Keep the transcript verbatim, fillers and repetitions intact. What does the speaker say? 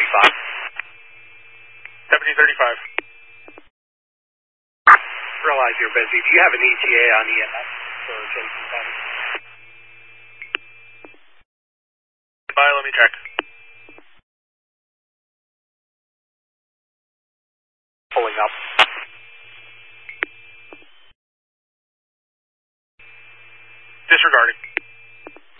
thirty-five. seventeen thirty-five. Realize you're busy. Do you have an E T A on E M S for Jason County? Bye, let me check. Pulling up. Disregarding.